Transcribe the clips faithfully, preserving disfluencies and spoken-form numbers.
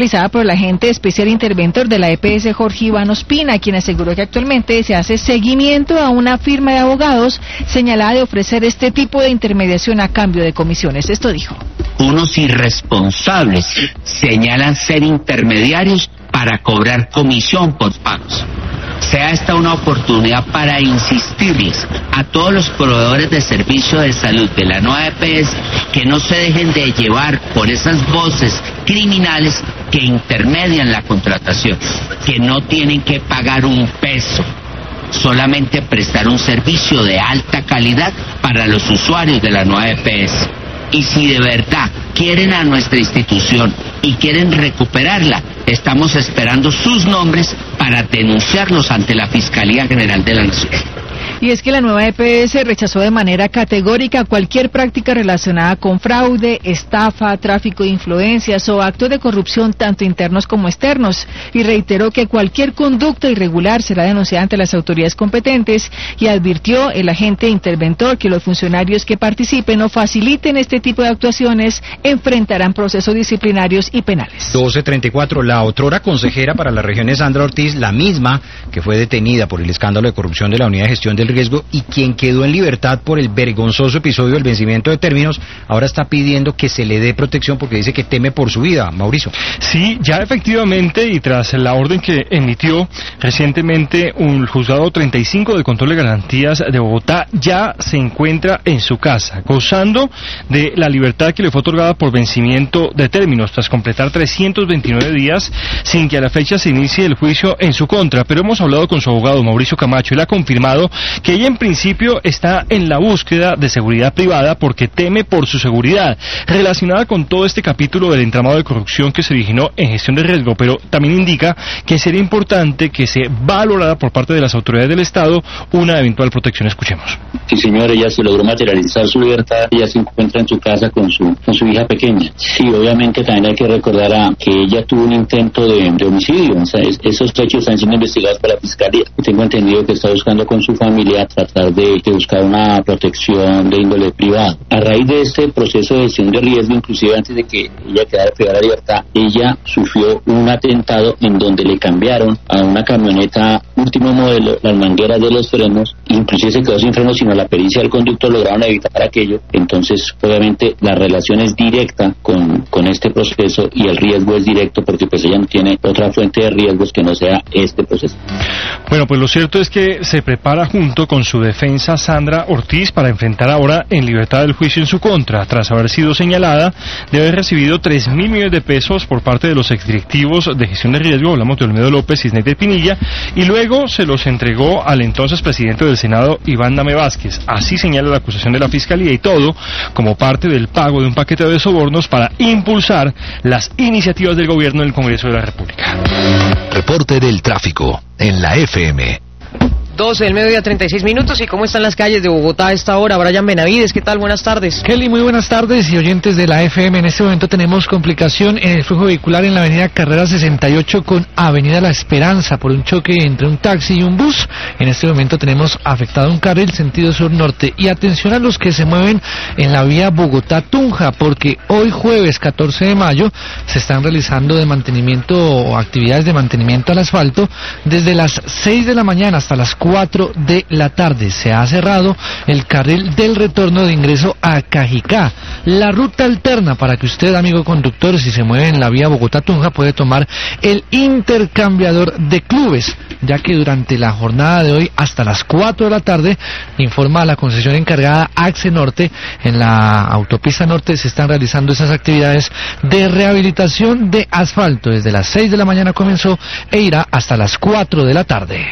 realizada por el agente especial interventor de la E P S Jorge Iván Ospina, quien aseguró que actualmente se hace seguimiento a una firma de abogados señalada de ofrecer este tipo de intermediación a cambio de comisiones. Esto dijo. Unos irresponsables señalan ser intermediarios para cobrar comisión por pagos. Sea esta una oportunidad para insistirles a todos los proveedores de servicio de salud de la nueva E P S que no se dejen de llevar por esas voces criminales que intermedian la contratación, que no tienen que pagar un peso, solamente prestar un servicio de alta calidad para los usuarios de la nueva E P S. Y si de verdad quieren a nuestra institución y quieren recuperarla, estamos esperando sus nombres para denunciarlos ante la Fiscalía General de la Nación. Y es que la nueva E P S rechazó de manera categórica cualquier práctica relacionada con fraude, estafa, tráfico de influencias o actos de corrupción tanto internos como externos, y reiteró que cualquier conducta irregular será denunciada ante las autoridades competentes, y advirtió el agente interventor que los funcionarios que participen o faciliten este tipo de actuaciones enfrentarán procesos disciplinarios y penales. doce treinta y cuatro, la otrora consejera para las regiones Sandra Ortiz, la misma que fue detenida por el escándalo de corrupción de la Unidad de Gestión del Riesgo y quien quedó en libertad por el vergonzoso episodio del vencimiento de términos, ahora está pidiendo que se le dé protección porque dice que teme por su vida. Mauricio. Sí, ya efectivamente, y tras la orden que emitió recientemente un juzgado treinta y cinco de control de garantías de Bogotá, ya se encuentra en su casa, gozando de la libertad que le fue otorgada por vencimiento de términos, tras completar trescientos veintinueve días sin que a la fecha se inicie el juicio en su contra. Pero hemos hablado con su abogado, Mauricio Camacho, y le ha confirmado que ella en principio está en la búsqueda de seguridad privada porque teme por su seguridad, relacionada con todo este capítulo del entramado de corrupción que se originó en gestión de riesgo, pero también indica que sería importante que se valorara por parte de las autoridades del Estado una eventual protección. Escuchemos. Sí, señor, ella se logró materializar su libertad, ella se encuentra en su casa con su con su hija pequeña. Sí, obviamente también hay que recordar a que ella tuvo un intento de, de homicidio, o sea, es, esos hechos están siendo investigados por la Fiscalía. Tengo entendido que está buscando con su familia a tratar de, de buscar una protección de índole privada. A raíz de este proceso de gestión de riesgo, inclusive antes de que ella quedara privada de libertad, ella sufrió un atentado en donde le cambiaron a una camioneta último modelo las mangueras de los frenos, inclusive se quedó sin frenos, sino la pericia del conductor lograron evitar aquello. Entonces, obviamente, la relación es directa con, con este proceso y el riesgo es directo porque pues ella no tiene otra fuente de riesgos que no sea este proceso. Bueno, pues lo cierto es que se prepara junto con su defensa Sandra Ortiz para enfrentar ahora en libertad el juicio en su contra, tras haber sido señalada de haber recibido tres mil millones de pesos por parte de los exdirectivos de gestión de riesgo, hablamos de Olmedo López y Sneiter Pinilla, y luego se los entregó al entonces presidente del Senado, Iván Name Vázquez. Así señala la acusación de la Fiscalía, y todo como parte del pago de un paquete de sobornos para impulsar las iniciativas del gobierno en el Congreso de la República. Reporte del tráfico en la F M. doce del mediodía, treinta y seis minutos. ¿Y cómo están las calles de Bogotá a esta hora? Brian Benavides, ¿qué tal? Buenas tardes. Kelly, muy buenas tardes y oyentes de la F M. En este momento tenemos complicación en el flujo vehicular en la avenida Carrera sesenta y ocho con avenida La Esperanza por un choque entre un taxi y un bus. En este momento tenemos afectado un carril sentido sur-norte. Y atención a los que se mueven en la vía Bogotá-Tunja, porque hoy jueves catorce de mayo se están realizando de mantenimiento o actividades de mantenimiento al asfalto desde las seis de la mañana hasta las cuatro de la tarde. Se ha cerrado el carril del retorno de ingreso a Cajicá. La ruta alterna para que usted, amigo conductor, si se mueve en la vía Bogotá-Tunja, puede tomar el intercambiador de clubes, ya que durante la jornada de hoy hasta las cuatro de la tarde, informa la concesión encargada Axe Norte, en la autopista norte se están realizando esas actividades de rehabilitación de asfalto. Desde las seis de la mañana comenzó e irá hasta las cuatro de la tarde.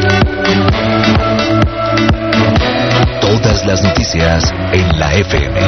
Todas las noticias en la F M.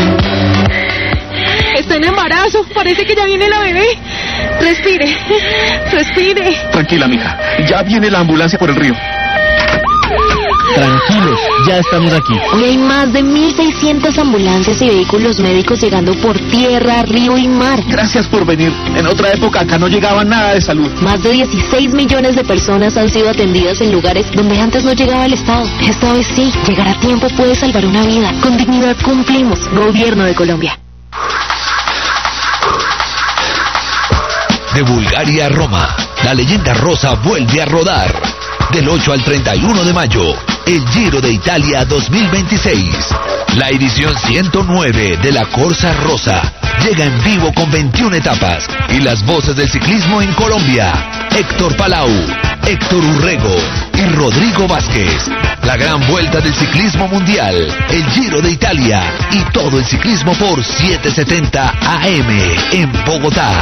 Está en embarazo, parece que ya viene la bebé. Respire, respire. Tranquila, mija, ya viene la ambulancia por el río. Tranquilos, ya estamos aquí. Hoy hay más de mil seiscientas ambulancias y vehículos médicos llegando por tierra, río y mar. Gracias por venir. En otra época acá no llegaba nada de salud. Más de dieciséis millones de personas han sido atendidas en lugares donde antes no llegaba el Estado. Esta vez sí, llegar a tiempo puede salvar una vida. Con dignidad cumplimos. Gobierno de Colombia. Desde Bulgaria a Roma, la leyenda rosa vuelve a rodar. Del ocho al treinta y uno de mayo, el Giro de Italia dos mil veintiséis. La edición ciento nueve de la Corsa Rosa llega en vivo con veintiuna etapas y las voces del ciclismo en Colombia. Héctor Palau, Héctor Urrego y Rodrigo Vázquez. La gran vuelta del ciclismo mundial, el Giro de Italia y todo el ciclismo por setecientos setenta A M en Bogotá.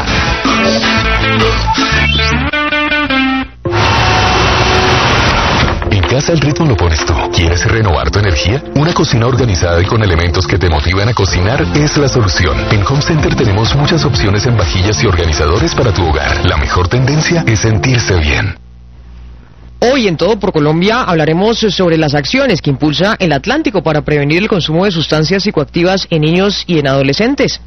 En casa el ritmo lo pones tú. ¿Quieres renovar tu energía? Una cocina organizada y con elementos que te motivan a cocinar es la solución. En Home Center tenemos muchas opciones en vajillas y organizadores para tu hogar. La mejor tendencia es sentirse bien. Hoy en Todo por Colombia hablaremos sobre las acciones que impulsa el Atlántico para prevenir el consumo de sustancias psicoactivas en niños y en adolescentes.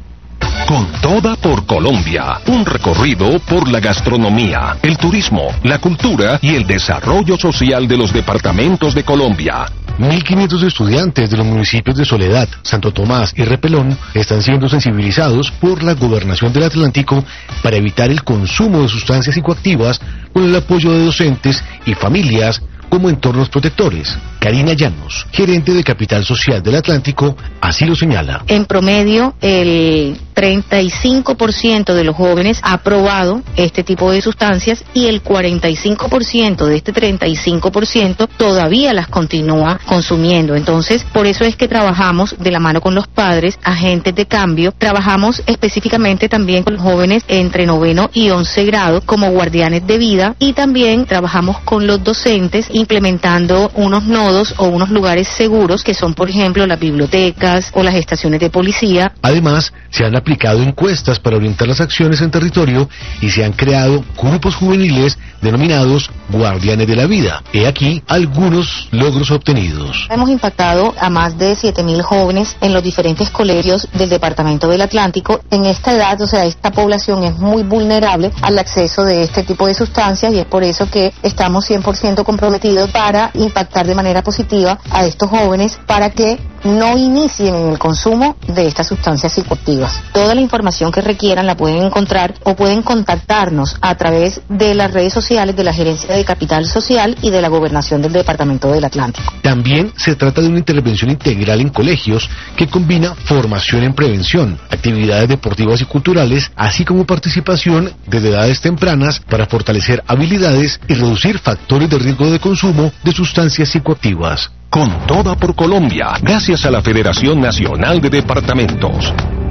Con Toda por Colombia, un recorrido por la gastronomía, el turismo, la cultura y el desarrollo social de los departamentos de Colombia. mil quinientos estudiantes de los municipios de Soledad, Santo Tomás y Repelón están siendo sensibilizados por la Gobernación del Atlántico para evitar el consumo de sustancias psicoactivas con el apoyo de docentes y familias como entornos protectores. Karina Llanos, gerente de Capital Social del Atlántico, así lo señala. En promedio, el treinta y cinco por ciento de los jóvenes ha probado este tipo de sustancias y el cuarenta y cinco por ciento de este treinta y cinco por ciento todavía las continúa consumiendo. Entonces, por eso es que trabajamos de la mano con los padres, agentes de cambio. Trabajamos específicamente también con los jóvenes entre noveno y once grado como guardianes de vida y también trabajamos con los docentes implementando unos nodos o unos lugares seguros que son, por ejemplo, las bibliotecas o las estaciones de policía. Además, se han aplicado encuestas para orientar las acciones en territorio y se han creado grupos juveniles denominados Guardianes de la Vida. He aquí algunos logros obtenidos. Hemos impactado a más de siete mil jóvenes en los diferentes colegios del Departamento del Atlántico. En esta edad, o sea, esta población es muy vulnerable al acceso de este tipo de sustancias y es por eso que estamos cien por ciento comprometidos para impactar de manera positiva a estos jóvenes para que no inicien en el consumo de estas sustancias psicoactivas. Toda la información que requieran la pueden encontrar o pueden contactarnos a través de las redes sociales de la Gerencia de Capital Social y de la Gobernación del Departamento del Atlántico. También se trata de una intervención integral en colegios que combina formación en prevención, actividades deportivas y culturales, así como participación desde edades tempranas para fortalecer habilidades y reducir factores de riesgo de consumo de sustancias psicoactivas. Con Toda por Colombia, gracias a la Federación Nacional de Departamentos.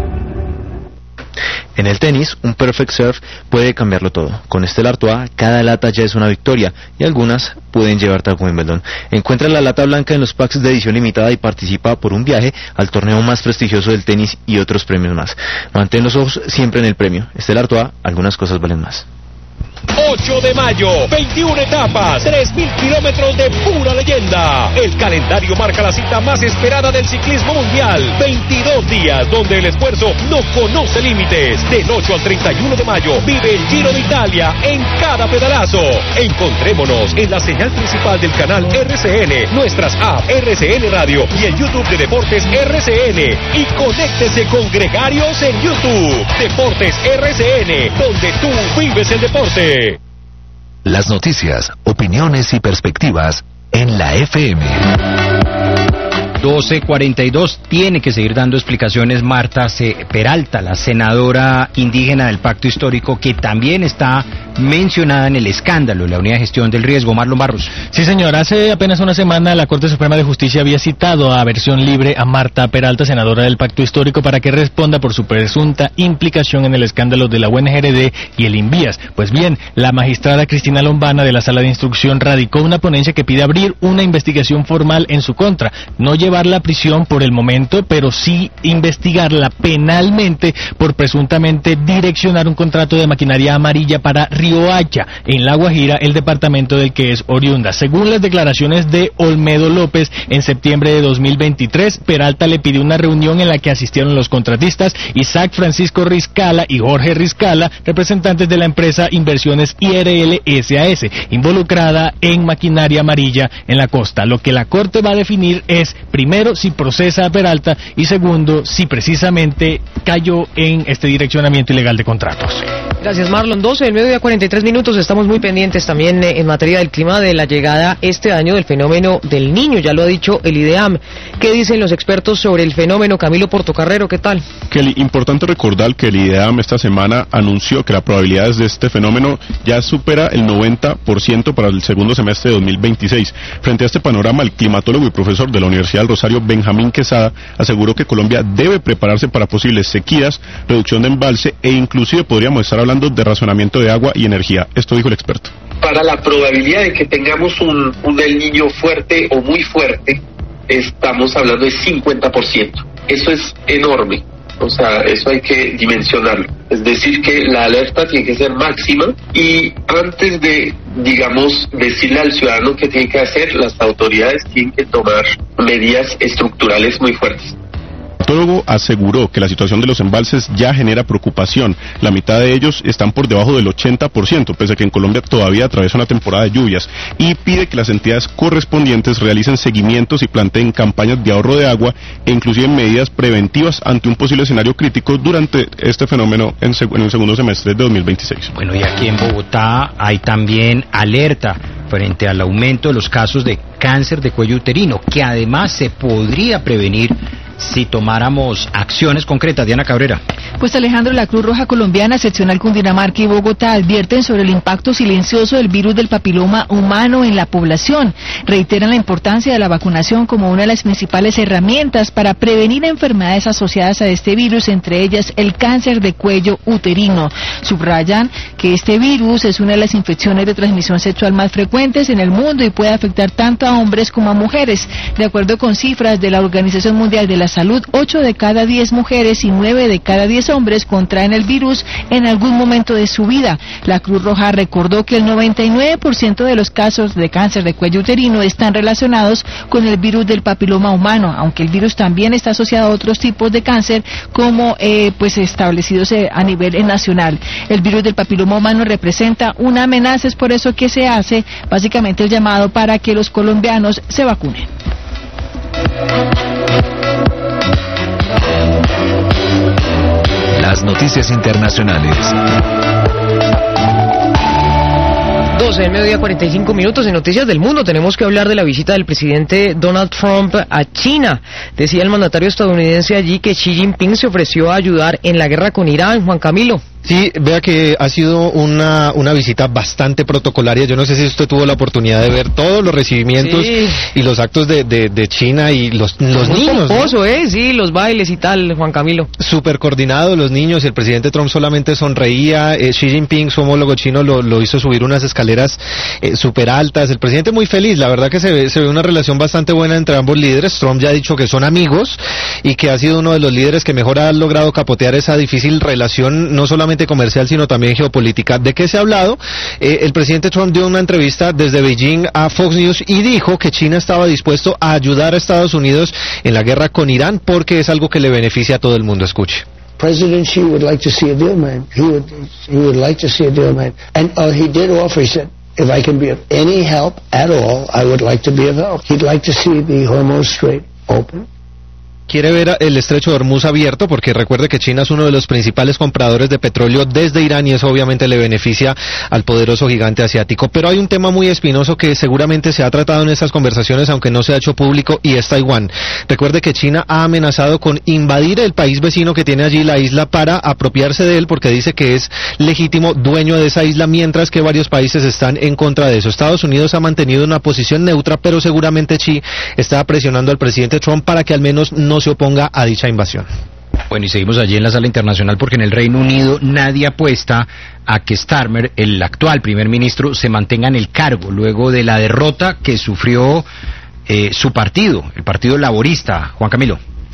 En el tenis, un perfect serve puede cambiarlo todo. Con Stella Artois, cada lata ya es una victoria y algunas pueden llevarte a Wimbledon. Encuentra la lata blanca en los packs de edición limitada y participa por un viaje al torneo más prestigioso del tenis y otros premios más. Mantén los ojos siempre en el premio. Stella Artois, algunas cosas valen más. ocho de mayo, veintiuna etapas, tres mil kilómetros de pura leyenda. El calendario marca la cita más esperada del ciclismo mundial. veintidós días donde el esfuerzo no conoce límites. Del ocho al treinta y uno de mayo, vive el Giro de Italia en cada pedalazo. Encontrémonos en la señal principal del canal R C N, nuestras apps R C N Radio y el YouTube de Deportes R C N. Y conéctese con Gregarios en YouTube. Deportes R C N, donde tú vives el deporte. Las noticias, opiniones y perspectivas en la F M. doce cuarenta y dos, tiene que seguir dando explicaciones Marta C. Peralta, la senadora indígena del Pacto Histórico, que también está mencionada en el escándalo de la Unidad de Gestión del Riesgo. Marlon Barros. Sí, señor. Hace apenas una semana la Corte Suprema de Justicia había citado a versión libre a Marta Peralta, senadora del Pacto Histórico, para que responda por su presunta implicación en el escándalo de la U N G R D y el Invías. Pues bien, la magistrada Cristina Lombana de la Sala de Instrucción radicó una ponencia que pide abrir una investigación formal en su contra. No llevarla a prisión por el momento, pero sí investigarla penalmente por presuntamente direccionar un contrato de maquinaria amarilla para Riohacha, en La Guajira, el departamento del que es oriunda. Según las declaraciones de Olmedo López, en septiembre de dos mil veintitrés, Peralta le pidió una reunión en la que asistieron los contratistas Isaac Francisco Rizcala y Jorge Rizcala, representantes de la empresa Inversiones I R L S A S, involucrada en maquinaria amarilla en la costa. Lo que la Corte va a definir es, primero, si procesa a Peralta y segundo, si precisamente cayó en este direccionamiento ilegal de contratos. Gracias, Marlon. doce del mediodía, cuarenta y tres minutos. Estamos muy pendientes también eh, en materia del clima de la llegada este año del fenómeno del Niño. Ya lo ha dicho el IDEAM. ¿Qué dicen los expertos sobre el fenómeno? Camilo Portocarrero, ¿qué tal? Que el, importante recordar que el IDEAM esta semana anunció que la probabilidad de este fenómeno ya supera el noventa por ciento para el segundo semestre de dos mil veintiséis. Frente a este panorama, el climatólogo y profesor de la Universidad del Rosario, Benjamín Quesada, aseguró que Colombia debe prepararse para posibles sequías, reducción de embalse e inclusive podríamos estar hablando de racionamiento de agua y energía. Esto dijo el experto. Para la probabilidad de que tengamos un, un El Niño fuerte o muy fuerte, estamos hablando de cincuenta por ciento. Eso es enorme. O sea, eso hay que dimensionarlo. Es decir, que la alerta tiene que ser máxima y antes de, digamos, decirle al ciudadano qué tiene que hacer, las autoridades tienen que tomar medidas estructurales muy fuertes. El climatólogo aseguró que la situación de los embalses ya genera preocupación. La mitad de ellos están por debajo del ochenta por ciento, pese a que en Colombia todavía atraviesa una temporada de lluvias, y pide que las entidades correspondientes realicen seguimientos y planteen campañas de ahorro de agua e inclusive medidas preventivas ante un posible escenario crítico durante este fenómeno en, en el segundo semestre de dos mil veintiséis. Bueno, y aquí en Bogotá hay también alerta frente al aumento de los casos de cáncer de cuello uterino, que además se podría prevenir si tomáramos acciones concretas. Diana Cabrera. Pues Alejandro, la Cruz Roja Colombiana, seccional Cundinamarca y Bogotá advierten sobre el impacto silencioso del virus del papiloma humano en la población. Reiteran la importancia de la vacunación como una de las principales herramientas para prevenir enfermedades asociadas a este virus, entre ellas el cáncer de cuello uterino. Subrayan que este virus es una de las infecciones de transmisión sexual más frecuentes en el mundo y puede afectar tanto a hombres como a mujeres. De acuerdo con cifras de la Organización Mundial de la Salud, ocho de cada diez mujeres y nueve de cada diez hombres contraen el virus en algún momento de su vida. La Cruz Roja recordó que el noventa y nueve por ciento de los casos de cáncer de cuello uterino están relacionados con el virus del papiloma humano, aunque el virus también está asociado a otros tipos de cáncer como eh, pues establecidos eh, a nivel nacional. El virus del papiloma humano representa una amenaza, es por eso que se hace básicamente el llamado para que los colombianos se vacunen. Las noticias internacionales. doce del mediodía, cuarenta y cinco minutos. En Noticias del Mundo tenemos que hablar de la visita del presidente Donald Trump a China. Decía el mandatario estadounidense allí que Xi Jinping se ofreció a ayudar en la guerra con Irán. Juan Camilo. Sí, vea que ha sido una, una visita bastante protocolaria. Yo no sé si usted tuvo la oportunidad de ver todos los recibimientos sí. y los actos de, de, de China y los, los Muy niños. Pomposo, ¿no? ¿eh? Sí, los bailes y tal, Juan Camilo. Súper coordinados los niños y el presidente Trump solamente sonreía. Eh, Xi Jinping, su homólogo chino, lo, lo hizo subir unas escaleras eh, súper altas. El presidente muy feliz. La verdad que se ve, se ve una relación bastante buena entre ambos líderes. Trump ya ha dicho que son amigos y que ha sido uno de los líderes que mejor ha logrado capotear esa difícil relación, no solamente comercial sino también geopolítica. ¿De qué se ha hablado? Eh, el presidente Trump dio una entrevista desde Beijing a Fox News y dijo que China estaba dispuesto a ayudar a Estados Unidos en la guerra con Irán porque es algo que le beneficia a todo el mundo. Escuche. President Xi would like to see a deal, man. He would, he would like to see a deal, man. And uh, he did offer. He said, if I can be of any help at all, I would like to be of help. He'd like to see the Hormuz Strait open. Quiere ver el estrecho de Hormuz abierto porque recuerde que China es uno de los principales compradores de petróleo desde Irán y eso obviamente le beneficia al poderoso gigante asiático. Pero hay un tema muy espinoso que seguramente se ha tratado en estas conversaciones aunque no se ha hecho público y es Taiwán. Recuerde que China ha amenazado con invadir el país vecino que tiene allí la isla para apropiarse de él porque dice que es legítimo dueño de esa isla mientras que varios países están en contra de eso. Estados Unidos ha mantenido una posición neutra pero seguramente Xi está presionando al presidente Trump para que al menos no se oponga a dicha invasión. Bueno, y seguimos allí en la sala internacional porque en el Reino Unido nadie apuesta a que Starmer, el actual primer ministro, se mantenga en el cargo luego de la derrota que sufrió eh, su partido, el Partido Laborista. Juan Camilo.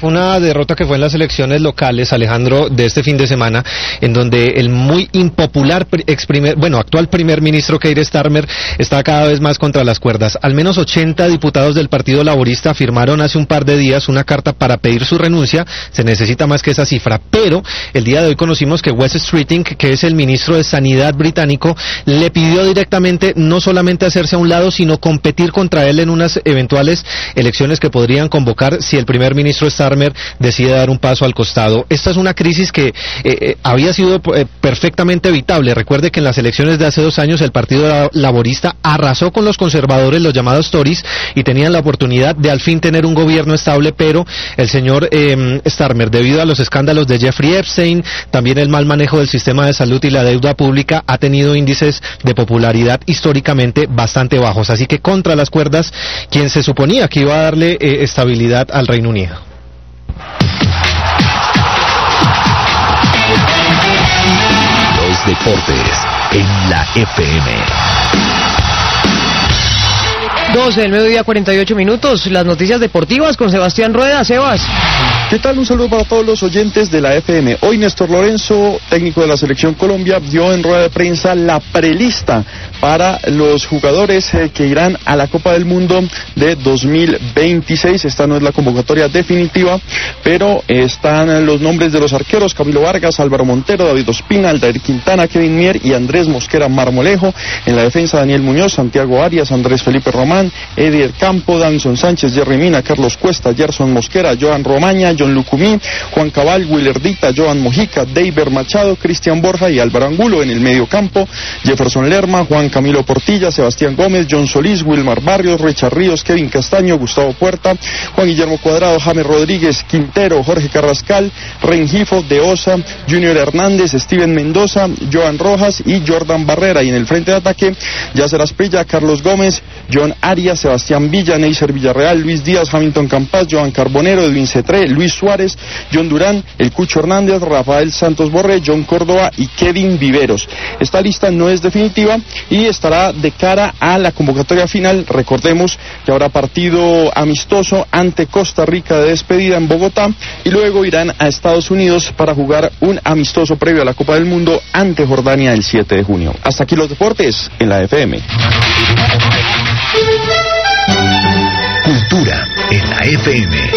Una derrota que fue en las elecciones locales, Alejandro, de este fin de semana, en donde el muy impopular ex primer, bueno, actual primer ministro Keir Starmer está cada vez más contra las cuerdas. Al menos ochenta diputados del Partido Laborista firmaron hace un par de días una carta para pedir su renuncia. Se necesita más que esa cifra, pero el día de hoy conocimos que Wes Streeting, que es el ministro de Sanidad británico, le pidió directamente no solamente hacerse a un lado, sino competir contra él en unas eventuales elecciones que podrían convocar si el primer ministro Starmer decide dar un paso al costado. Esta es una crisis que eh, eh, había sido eh, perfectamente evitable. Recuerde que en las elecciones de hace dos años el Partido Laborista arrasó con los conservadores, los llamados Tories, y tenían la oportunidad de al fin tener un gobierno estable, pero el señor eh, Starmer, debido a los escándalos de Jeffrey Epstein, también el mal manejo del sistema de salud y la deuda pública, ha tenido índices de popularidad históricamente bastante bajos. Así que contra las cuerdas, quien se suponía que iba a darle eh, estabilidad al Reino Unido. Los deportes en la F M. doce del mediodía, cuarenta y ocho minutos. Las noticias deportivas con Sebastián Rueda. Sebas. ¿Qué tal? Un saludo para todos los oyentes de la F M. Hoy Néstor Lorenzo, técnico de la Selección Colombia, dio en rueda de prensa la prelista para los jugadores eh, que irán a la Copa del Mundo de dos mil veintiséis. Esta no es la convocatoria definitiva, pero eh, están los nombres de los arqueros: Camilo Vargas, Álvaro Montero, David Ospina, Aldair Quintana, Kevin Mier y Andrés Mosquera Marmolejo. En la defensa, Daniel Muñoz, Santiago Arias, Andrés Felipe Román, Edier Campo, Danson Sánchez, Jerry Mina, Carlos Cuesta, Gerson Mosquera, Joan Romaña, John Lucumí, Juan Cabal, Willerdita, Joan Mojica, Deiber Machado, Cristian Borja y Álvaro Angulo. En el medio campo, Jefferson Lerma, Juan Camilo Portilla, Sebastián Gómez, John Solís, Wilmar Barrios, Richard Ríos, Kevin Castaño, Gustavo Puerta, Juan Guillermo Cuadrado, James Rodríguez, Quintero, Jorge Carrascal, Rengifo, De Osa, Junior Hernández, Steven Mendoza, Joan Rojas y Jordan Barrera. Y en el frente de ataque, Yacer Asprilla, Carlos Gómez, John Arias, Sebastián Villa, Neiser Villarreal, Luis Díaz, Hamilton Campas, Joan Carbonero, Edwin Cetré, Luis Suárez, John Durán, El Cucho Hernández, Rafael Santos Borré, John Córdoba y Kevin Viveros. Esta lista no es definitiva y estará de cara a la convocatoria final. Recordemos que habrá partido amistoso ante Costa Rica de despedida en Bogotá y luego irán a Estados Unidos para jugar un amistoso previo a la Copa del Mundo ante Jordania el siete de junio. Hasta aquí los deportes en la F M. Cultura en la F M.